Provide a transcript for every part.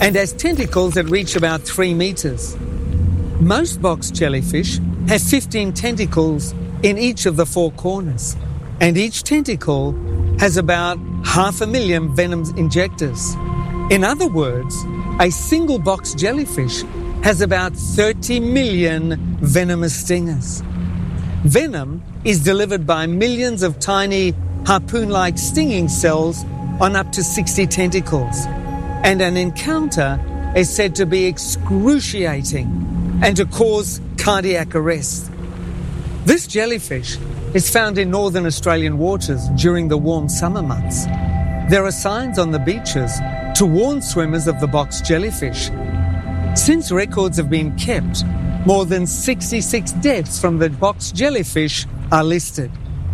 and has tentacles that reach about 3 meters. Most box jellyfish have 15 tentacles in each of the 4 corners, and each tentacle has about 500,000 venom injectors. In other words, a single box jellyfish has about 30 million venomous stingers. Venom is delivered by millions of tiny harpoon-like stinging cells on up to 60 tentacles, and an encounter is said to be excruciating and to cause cardiac arrest. This jellyfish is found in northern Australian waters during the warm summer months. There are signs on the beaches to warn swimmers of the box jellyfish. Since records have been kept, more than 66 deaths from the box jellyfish are listed.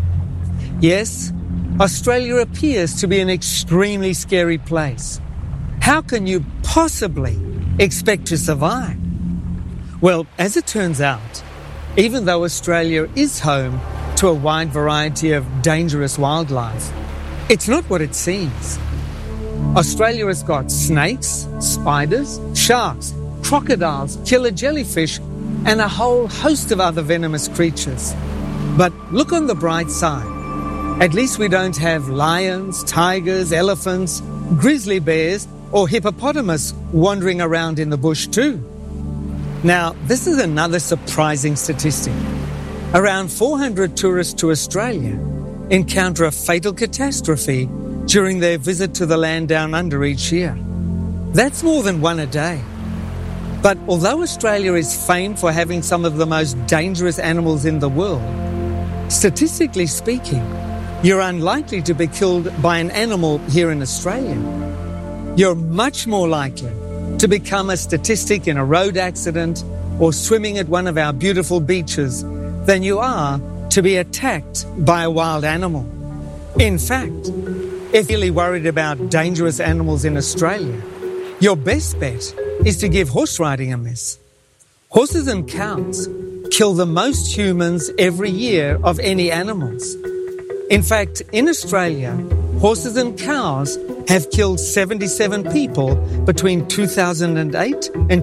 Yes, Australia appears to be an extremely scary place. How can you possibly expect to survive? Well, as it turns out, even though Australia is home to a wide variety of dangerous wildlife, it's not what it seems. Australia has got snakes, spiders, sharks, crocodiles, killer jellyfish, and a whole host of other venomous creatures. But look on the bright side. At least we don't have lions, tigers, elephants, grizzly bears, or hippopotamus wandering around in the bush too. Now, this is another surprising statistic. Around 400 tourists to Australia encounter a fatal catastrophe during their visit to the land down under each year. That's more than one a day. But although Australia is famed for having some of the most dangerous animals in the world, statistically speaking, you're unlikely to be killed by an animal here in Australia. You're much more likely to become a statistic in a road accident or swimming at one of our beautiful beaches than you are to be attacked by a wild animal. In fact, if you're really worried about dangerous animals in Australia, your best bet is to give horse riding a miss. Horses and cows kill the most humans every year of any animals. In fact, in Australia, horses and cows have killed 77 people between 2008 and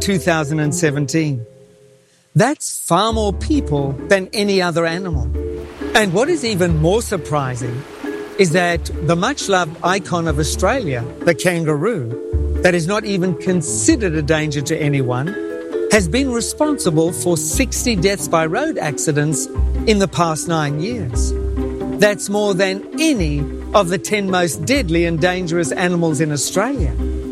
2017. That's far more people than any other animal. And what is even more surprising is that the much-loved icon of Australia, the kangaroo, that is not even considered a danger to anyone, has been responsible for 60 deaths by road accidents in the past 9 years. That's more than any of the 10 most deadly and dangerous animals in Australia.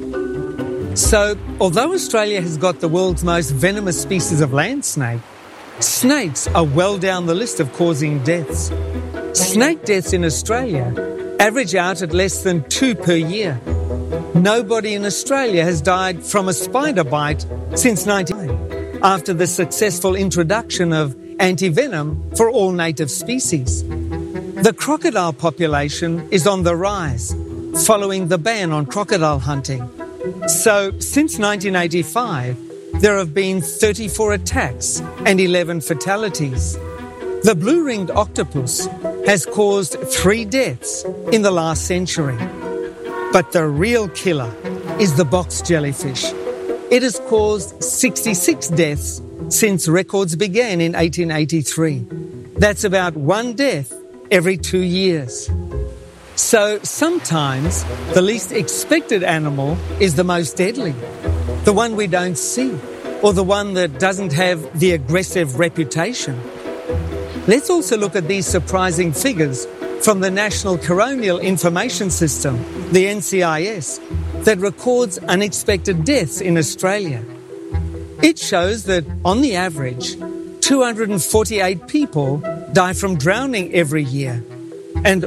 So, although Australia has got the world's most venomous species of land snake, snakes are well down the list of causing deaths. Snake deaths in Australia average out at less than 2 per year. Nobody in Australia has died from a spider bite since 1999, after the successful introduction of anti-venom for all native species. The crocodile population is on the rise, following the ban on crocodile hunting. So, since 1985, there have been 34 attacks and 11 fatalities. The blue-ringed octopus has caused 3 deaths in the last century. But the real killer is the box jellyfish. It has caused 66 deaths since records began in 1883. That's about 1 death every 2 years. So sometimes the least expected animal is the most deadly, the one we don't see, or the one that doesn't have the aggressive reputation. Let's also look at these surprising figures from the National Coronial Information System, the NCIS, that records unexpected deaths in Australia. It shows that, on the average, 248 people die from drowning every year, and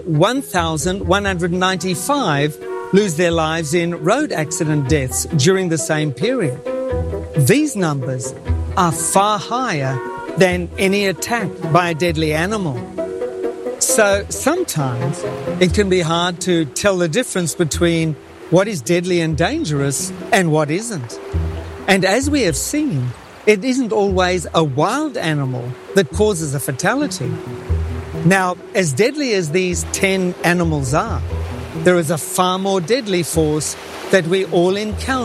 1,195 lose their lives in road accident deaths during the same period. These numbers are far higher than any attack by a deadly animal. So sometimes it can be hard to tell the difference between what is deadly and dangerous and what isn't. And as we have seen, it isn't always a wild animal that causes a fatality. Now, as deadly as these 10 animals are, there is a far more deadly force that we all encounter